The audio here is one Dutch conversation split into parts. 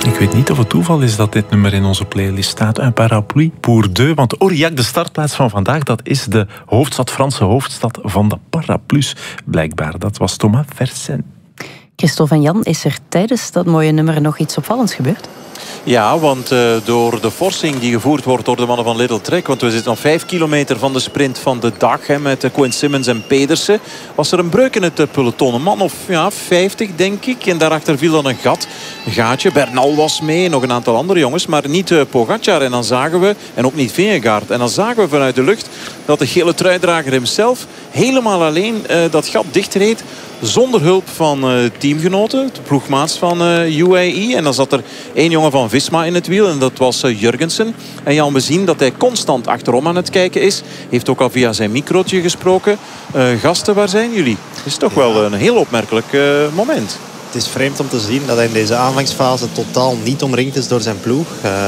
Ik weet niet of het toeval is dat dit nummer in onze playlist staat. Un parapluie pour deux. Want Aurillac, de startplaats van vandaag, dat is de Franse hoofdstad van de paraplu's. Blijkbaar, dat was Thomas Versen. Christophe en Jan, is er tijdens dat mooie nummer nog iets opvallends gebeurd? Ja, want door de forsing die gevoerd wordt door de mannen van Little Trek, want we zitten nog 5 kilometer van de sprint van de dag met Quinn Simmons en Pedersen, was er een breuk in het peloton. Een man of 50, denk ik. En daarachter viel dan een gaatje. Bernal was mee, nog een aantal andere jongens, maar niet Pogacar. En dan zagen we, en ook niet Vingegaard. En dan zagen we vanuit de lucht dat de gele truidrager hemzelf helemaal alleen dat gat dichtreed, zonder hulp van teamgenoten, de ploegmaats van UAE. En dan zat er één jongen van Visma in het wiel en dat was Jurgensen. En Jan, we zien dat hij constant achterom aan het kijken is. Heeft ook al via zijn microotje gesproken. Gasten, waar zijn jullie? Het is toch wel een heel opmerkelijk moment. Het is vreemd om te zien dat hij in deze aanvangsfase totaal niet omringd is door zijn ploeg.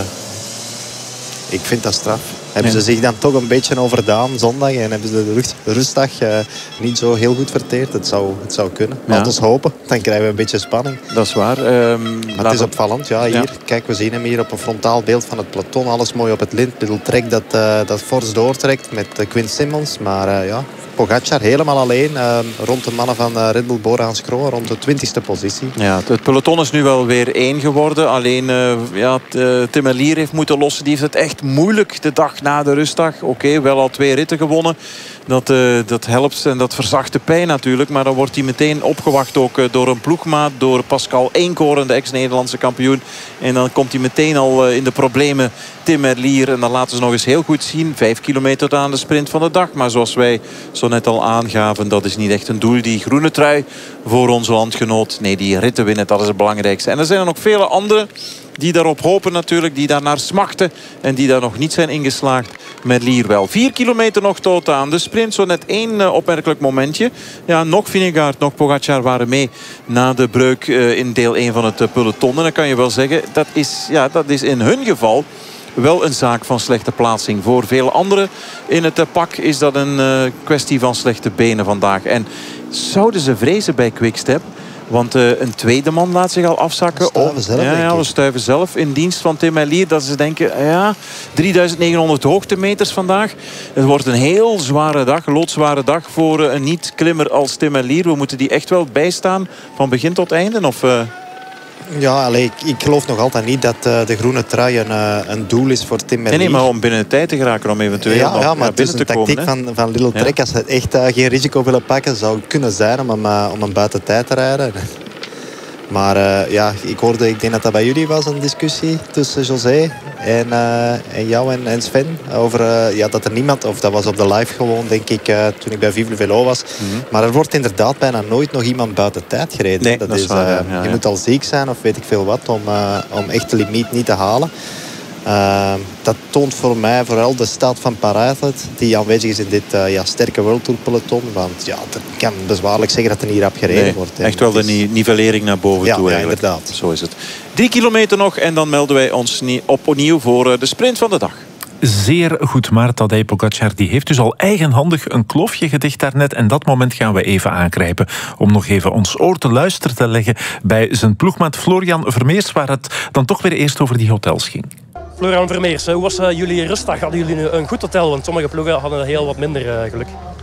Ik vind dat straf. Hebben ze zich dan toch een beetje overdaan zondag en hebben ze de rustdag niet zo heel goed verteerd? Het zou kunnen. Laten we hopen. Dan krijgen we een beetje spanning. Dat is waar. Maar het is opvallend. Ja, hier, ja. Kijk, we zien hem hier op een frontaal beeld van het peloton. Alles mooi op het lint. Little Trek dat fors doortrekt met Quinn Simmons. Maar Pogacar helemaal alleen rond de mannen van Red Bull Bora-Hansgrohe rond de 20e positie. Ja, het peloton is nu wel weer één geworden. Alleen Tim Merlier heeft moeten lossen. Die heeft het echt moeilijk de dag na de rustdag. Oké, wel al 2 ritten gewonnen. Dat helpt en dat verzacht de pijn natuurlijk. Maar dan wordt hij meteen opgewacht ook door een ploegmaat. Door Pascal Eenkoren, de ex-Nederlandse kampioen. En dan komt hij meteen al in de problemen, Tim Merlier. En dan laten ze nog eens heel goed zien. 5 kilometer aan de sprint van de dag. Maar zoals wij zo net al aangaven, dat is niet echt een doel. Die groene trui voor onze landgenoot. Nee, die ritten winnen, dat is het belangrijkste. En er zijn er nog vele anderen die daarop hopen natuurlijk, die daar naar smachten en die daar nog niet zijn ingeslaagd. Merlier wel. 4 kilometer nog tot aan de sprint. Zo net 1 opmerkelijk momentje. Ja, nog Vingegaard, nog Pogacar waren mee na de breuk in deel 1 van het peloton. En dan kan je wel zeggen, dat is in hun geval wel een zaak van slechte plaatsing. Voor vele anderen in het pak is dat een kwestie van slechte benen vandaag. En zouden ze vrezen bij Quickstep? Want een tweede man laat zich al afzakken. We stuiven zelf in dienst van Tim Merlier. Dat ze denken, 3900 hoogtemeters vandaag. Het wordt een heel zware dag, loodzware dag voor een niet-klimmer als Tim Merlier. We moeten die echt wel bijstaan van begin tot einde? Of... Ja, ik geloof nog altijd niet dat de groene trui een doel is voor Tim Merlier. Nee, maar om binnen de tijd te geraken, om eventueel nog maar het is een tactiek van Little Trek. Als ze echt geen risico willen pakken, zou het kunnen zijn om hem buiten tijd te rijden. Maar ik denk dat dat bij jullie was, een discussie tussen José en jou en Sven. Over dat er niemand, of dat was op de live gewoon, denk ik, toen ik bij Vive le Velo was. Maar er wordt inderdaad bijna nooit nog iemand buiten tijd gereden. Nee, dat is waar, je moet al ziek zijn of weet ik veel wat om echt de limiet niet te halen. Dat toont voor mij vooral de staat van paraatheid die aanwezig is in dit sterke World Tour peloton. Want dat kan bezwaarlijk zeggen dat er niet rap gereden wordt. Echt wel de nivellering naar boven toe. Ja, inderdaad. Zo is het. 3 kilometer nog en dan melden wij ons opnieuw voor de sprint van de dag. Zeer goed, maar Tadej Pogacar die heeft dus al eigenhandig een klofje gedicht daarnet. En dat moment gaan we even aangrijpen om nog even ons oor te luisteren te leggen bij zijn ploegmaat Florian Vermeers, waar het dan toch weer eerst over die hotels ging. Florian Vermeers, hoe was jullie rustdag? Hadden jullie een goed hotel? Want sommige ploegen hadden heel wat minder geluk.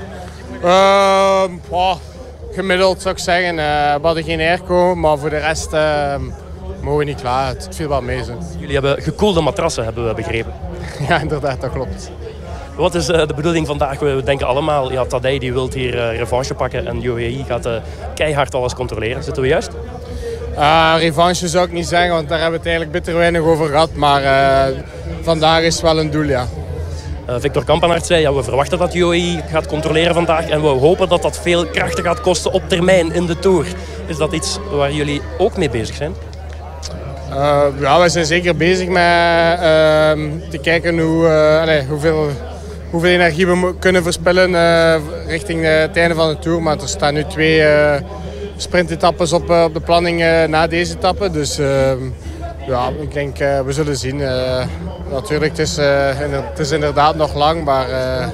Gemiddeld zou ik zeggen. We hadden geen airco, maar voor de rest mogen we niet klaar. Het viel wel mee. Zo. Jullie hebben gekoelde matrassen, hebben we begrepen. Ja, inderdaad, dat klopt. Wat is de bedoeling vandaag? We denken allemaal, Tadej die wil hier revanche pakken en UAE gaat keihard alles controleren. Zitten we juist? Revanche zou ik niet zeggen, want daar hebben we het eigenlijk bitter weinig over gehad. Maar vandaag is wel een doel, ja. Victor Kampenaerts zei, we verwachten dat UAE gaat controleren vandaag. En we hopen dat dat veel krachten gaat kosten op termijn in de Tour. Is dat iets waar jullie ook mee bezig zijn? We zijn zeker bezig met te kijken hoeveel energie we kunnen verspillen richting het einde van de Tour. Maar er staan nu 2 sprintetappes op de planning na deze etappe. Dus ik denk, we zullen zien. Natuurlijk, het is inderdaad nog lang, maar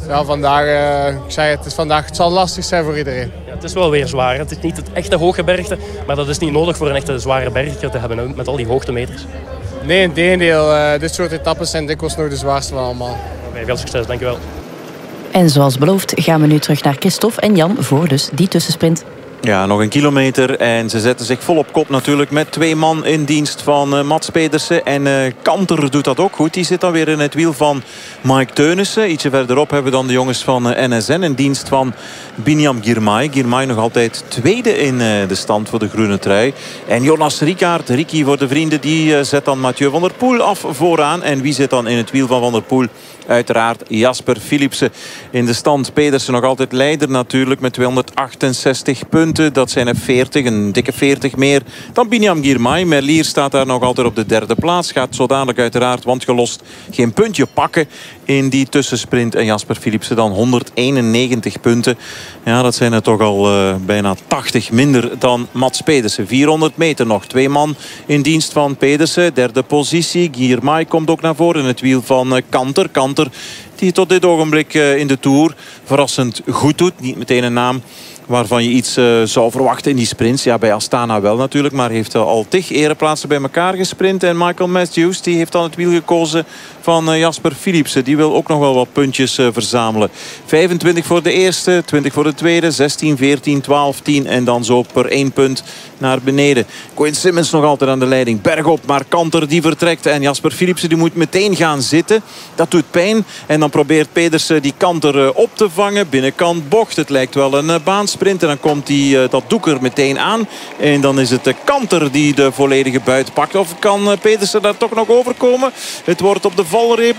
Ja, vandaag, ik zei het zal lastig zijn voor iedereen. Ja, het is wel weer zwaar. Het is niet het echte hooggebergte, maar dat is niet nodig voor een echte zware bergrit te hebben met al die hoogtemeters. Nee, integendeel. Dit soort etappes zijn dikwijls nog de zwaarste van allemaal. Oké, veel succes, dankjewel. En zoals beloofd gaan we nu terug naar Christophe en Jan voor dus die tussensprint. Ja, nog een kilometer en ze zetten zich vol op kop natuurlijk met 2 man in dienst van Mats Pedersen. En Kanter doet dat ook goed. Die zit dan weer in het wiel van Mike Teunissen. Ietsje verderop hebben we dan de jongens van NSN in dienst van Binyam Girmay. Girmay nog altijd tweede in de stand voor de groene trui. En Jonas Rickaert, Ricky voor de vrienden, die zet dan Mathieu van der Poel af vooraan. En wie zit dan in het wiel van Van der Poel? Uiteraard Jasper Philipsen in de stand. Pedersen nog altijd leider natuurlijk met 268 punten. Dat zijn er 40, een dikke 40 meer dan Binyam Girmay. Merlier staat daar nog altijd op de 3e plaats. Gaat zo dadelijk uiteraard, want gelost, geen puntje pakken in die tussensprint. En Jasper Philipsen dan 191 punten. Ja, dat zijn er toch al bijna 80 minder dan Mats Pedersen. 400 meter nog. 2 man in dienst van Pedersen. 3e positie. Girmay komt ook naar voren in het wiel van Kanter. Kanter die tot dit ogenblik in de Tour verrassend goed doet. Niet meteen een naam waarvan je iets zou verwachten in die sprints. Ja, bij Astana wel natuurlijk, maar heeft al 10 ereplaatsen bij elkaar gesprint. En Michael Matthews die heeft dan het wiel gekozen van Jasper Philipsen. Die wil ook nog wel wat puntjes verzamelen. 25 voor de eerste, 20 voor de tweede, 16, 14, 12, 10 en dan zo per 1 punt naar beneden. Quinn Simmons nog altijd aan de leiding. Bergop, maar Kanter die vertrekt. En Jasper Philipsen die moet meteen gaan zitten. Dat doet pijn. En dan probeert Pedersen die Kanter op te vangen. Binnenkant bocht. Het lijkt wel een baansprint. En dan komt dat doek er meteen aan. En dan is het de Kanter die de volledige buit pakt. Of kan Pedersen daar toch nog overkomen? Het wordt op de valreep.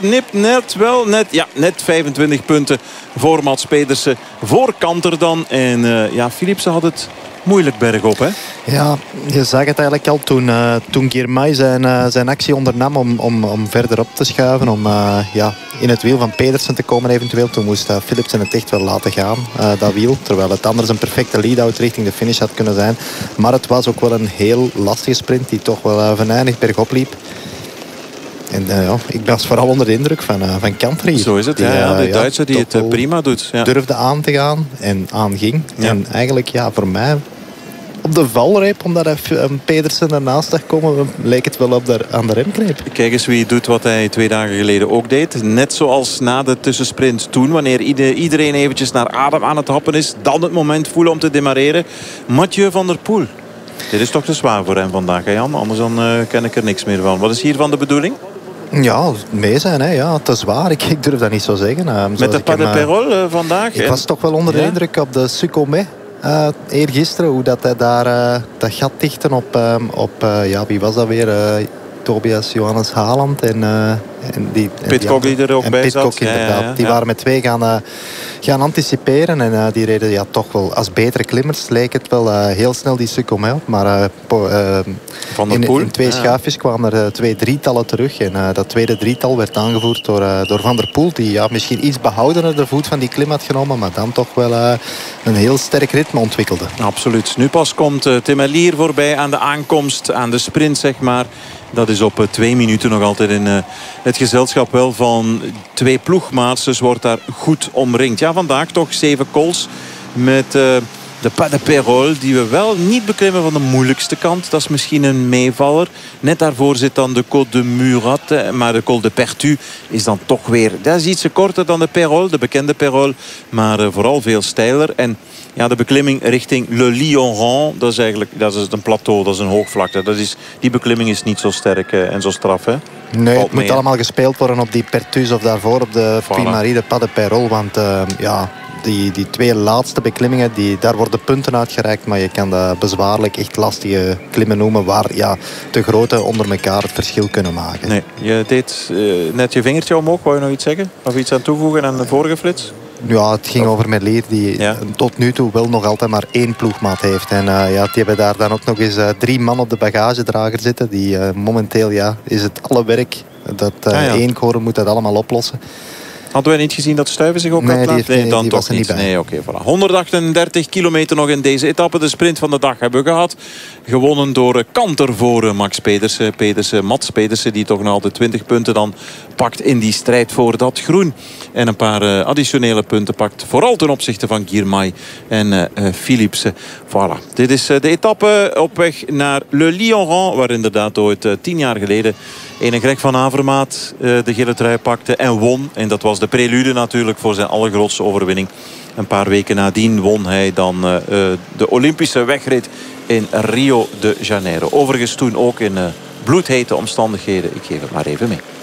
Net 25 punten voor Mats Pedersen. Voor Kanter dan. En Philipsen had het moeilijk bergop, hè? Ja, je zag het eigenlijk al toen Girmay zijn actie ondernam om verder op te schuiven. Om in het wiel van Pedersen te komen eventueel. Toen moest Philipsen het echt wel laten gaan, dat wiel. Terwijl het anders een perfecte lead-out richting de finish had kunnen zijn. Maar het was ook wel een heel lastige sprint die toch wel venijnig bergop liep. En ik was vooral onder de indruk van Kanter. Zo is het, de Duitser die het prima doet. Ja. Durfde aan te gaan en aanging. Ja. En eigenlijk, voor mij, op de valreep, omdat Pedersen ernaast zag komen, leek het wel aan de remkreep. Kijk eens wie doet wat hij 2 dagen geleden ook deed. Net zoals na de tussensprint toen, wanneer iedereen eventjes naar adem aan het happen is, dan het moment voelen om te demareren. Mathieu van der Poel. Dit is toch te zwaar voor hem vandaag, hè Jan? Anders dan ken ik er niks meer van. Wat is hiervan de bedoeling? Ja, mee zijn, hè. Ja, te zwaar. Ik durf dat niet zo zeggen. Met de Pas de Pérol vandaag? Ik was toch wel onder de indruk op de Sucomé. Eergisteren, hoe dat hij daar dat gat dichten op wie was dat weer? Tobias Johannes Haaland en Pidcock die er ook bij zat. Inderdaad. Die waren met 2 gaan anticiperen. En die reden toch wel als betere klimmers. Leek het wel heel snel die Sucomé op. Maar in 2 schuifjes kwamen er 2 drietallen terug. En dat tweede drietal werd aangevoerd door Van der Poel. Die misschien iets behoudener de voet van die klim had genomen. Maar dan toch wel een heel sterk ritme ontwikkelde. Absoluut. Nu pas komt Tim Merlier voorbij aan de aankomst. Aan de sprint, zeg maar. Dat is op 2 minuten nog altijd in het gezelschap wel van 2 ploegmaats. Dus wordt daar goed omringd. Ja, vandaag toch 7 cols met de Pas de Pérol. Die we wel niet beklimmen van de moeilijkste kant. Dat is misschien een meevaller. Net daarvoor zit dan de Côte de Murat. Maar de Col de Pertu is dan toch weer... Dat is iets korter dan de Pérol, de bekende Pérol. Maar vooral veel steiler. En ja, de beklimming richting Le Lioran, dat is een plateau, dat is een hoogvlakte. Die beklimming is niet zo sterk en zo straf, hè? Nee, het moet allemaal gespeeld worden op die Pertus of daarvoor op de Puy-Marie, de Pas de Pérol. Want die 2 laatste beklimmingen, daar worden punten uitgereikt. Maar je kan dat bezwaarlijk echt lastige klimmen noemen waar de grote onder elkaar het verschil kunnen maken. Nee, je deed net je vingertje omhoog. Wou je nog iets zeggen? Of iets aan toevoegen aan de vorige flits? Ja, het ging over Merlier die tot nu toe wel nog altijd maar 1 ploegmaat heeft. En die hebben daar dan ook nog eens 3 man op de bagagedrager zitten. Die momenteel is het alle werk. Dat 1 koren moet dat allemaal oplossen. Hadden wij niet gezien dat Stuyven zich ook had laten? Nee, dan toch niet. Nee, oké, voilà. 138 kilometer nog in deze etappe. De sprint van de dag hebben we gehad. Gewonnen door Kanter voor Max Pedersen. Mats Pedersen, die toch nog altijd 20 punten dan pakt in die strijd voor dat groen. En een paar additionele punten pakt. Vooral ten opzichte van Girmay en Philipsen. Voilà. Dit is de etappe op weg naar Le Lion-Rang. Waar inderdaad ooit 10 jaar geleden ene Greg van Avermaat de gele trui pakte en won. En dat was de prelude natuurlijk voor zijn allergrootste overwinning. Een paar weken nadien won hij dan de Olympische wegrit in Rio de Janeiro. Overigens toen ook in bloedhete omstandigheden. Ik geef het maar even mee.